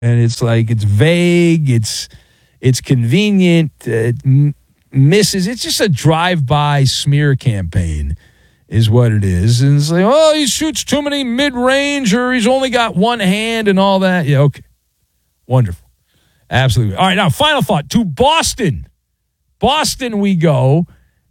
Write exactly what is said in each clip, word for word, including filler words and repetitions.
And it's like, it's vague, it's it's convenient, it m- misses. It's just a drive-by smear campaign is what it is. And it's like, oh, he shoots too many mid-range, or he's only got one hand and all that. Yeah, okay. Wonderful. Absolutely. All right, now, final thought. To Boston. Boston we go,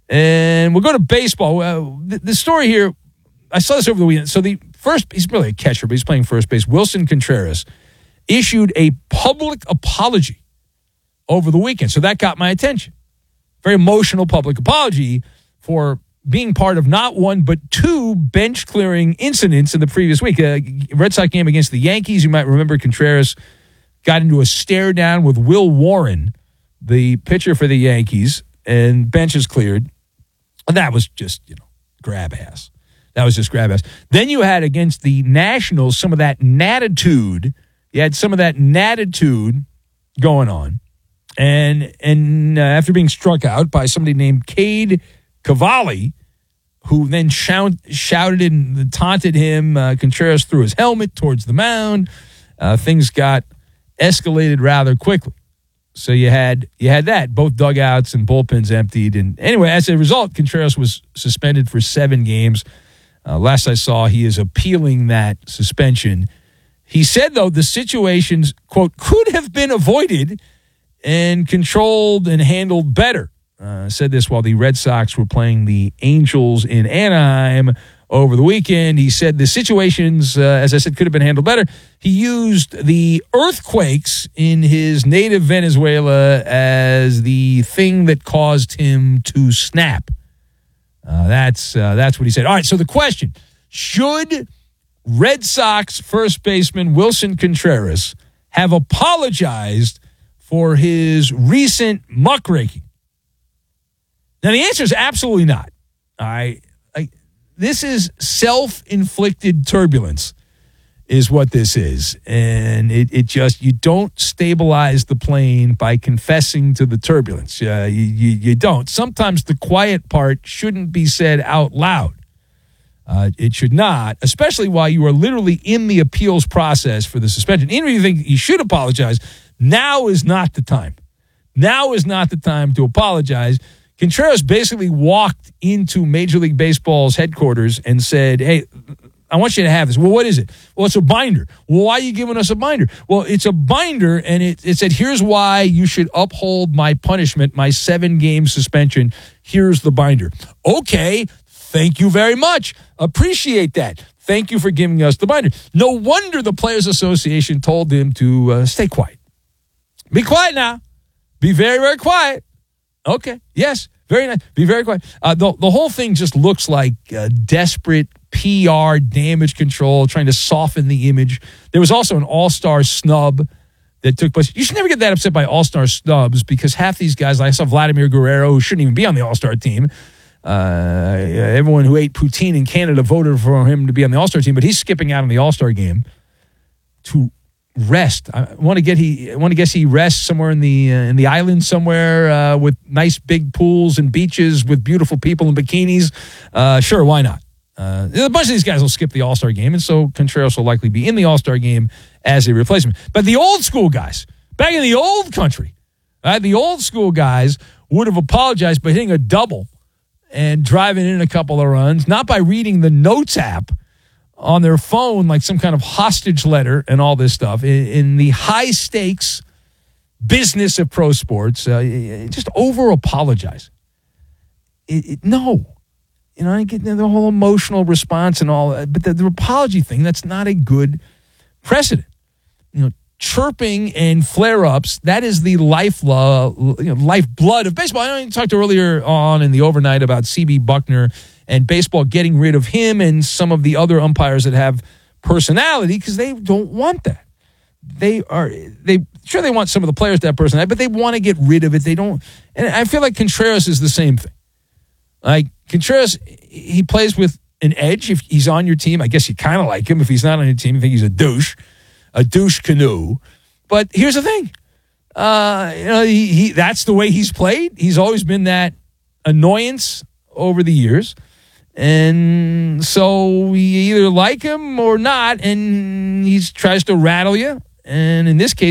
and we'll go to baseball. Uh, the, the story here, I saw this over the weekend. So the first, he's really a catcher, but he's playing first base. Wilson Contreras issued a public apology over the weekend. So that got my attention. Very emotional public apology for being part of not one, but two bench-clearing incidents in the previous week. A Red Sox game against the Yankees, you might remember Contreras got into a stare-down with Will Warren, the pitcher for the Yankees, and benches cleared. And that was just, you know, grab ass. That was just grab ass. Then you had against the Nationals some of that natitude. You had some of that natitude going on. And and uh, after being struck out by somebody named Cade Cavalli, who then shout, shouted and taunted him, uh, Contreras threw his helmet towards the mound. Uh, things got escalated rather quickly. So you had you had that, both dugouts and bullpens emptied. And anyway, as a result, Contreras was suspended for seven games. Uh, last I saw, he is appealing that suspension. He said, though, the situations, quote, could have been avoided and controlled and handled better. Uh, said this while the Red Sox were playing the Angels in Anaheim over the weekend. He said the situations, uh, as I said, could have been handled better. He used the earthquakes in his native Venezuela as the thing that caused him to snap. Uh, that's uh, that's what he said. All right, so the question, should Red Sox first baseman Wilson Contreras have apologized for his recent muckraking? Now, the answer is absolutely not. All right. Like, this is self-inflicted turbulence is what this is. And it, it just, you don't stabilize the plane by confessing to the turbulence. Uh, you, you, you don't. Sometimes the quiet part shouldn't be said out loud. Uh, it should not, especially while you are literally in the appeals process for the suspension. Even if you think you should apologize, now is not the time. Now is not the time to apologize. Contreras basically walked into Major League Baseball's headquarters and said, hey, I want you to have this. Well, what is it? Well, it's a binder. Well, why are you giving us a binder? Well, it's a binder, and it, it said, here's why you should uphold my punishment, my seven-game suspension. Here's the binder. Okay, thank you very much. Appreciate that. Thank you for giving us the binder. No wonder the Players Association told him to uh, stay quiet. Be quiet now. Be very, very quiet. Okay. Yes. Very nice. Be very quiet. Uh, the, the whole thing just looks like uh, desperate P R damage control, trying to soften the image. There was also an all-star snub that took place. You should never get that upset by all-star snubs because half these guys, like I saw Vladimir Guerrero, who shouldn't even be on the all-star team. Uh, everyone who ate poutine in Canada voted for him to be on the all-star team, but he's skipping out on the all-star game to rest. I want to get he I want to guess he rests somewhere in the uh, in the island somewhere uh, with nice big pools and beaches with beautiful people in bikinis. Uh, sure, why not? Uh, a bunch of these guys will skip the All-Star game, and so Contreras will likely be in the All-Star game as a replacement. But the old school guys, back in the old country, uh, the old school guys would have apologized by hitting a double and driving in a couple of runs, not by reading the Notes app on their phone like some kind of hostage letter and all this stuff. In, in the high-stakes business of pro sports, uh, just over-apologize. It, it, no. You know, I get the whole emotional response and all that, but the, the apology thing, that's not a good precedent. You know, chirping and flare-ups, that is the life lo- you know, lifeblood of baseball. I know you talked earlier on in the overnight about C B Buckner and baseball getting rid of him and some of the other umpires that have personality because they don't want that. They are, they sure they want some of the players to have personality, but they want to get rid of it. They don't, and I feel like Contreras is the same thing. Like Contreras, he plays with an edge. If he's on your team, I guess you kind of like him. If he's not on your team, you think he's a douche, a douche canoe. But here's the thing. Uh, you know, he, he that's the way he's played. He's always been that annoyance over the years. And so you either like him or not, and he tries to rattle you. And in this case,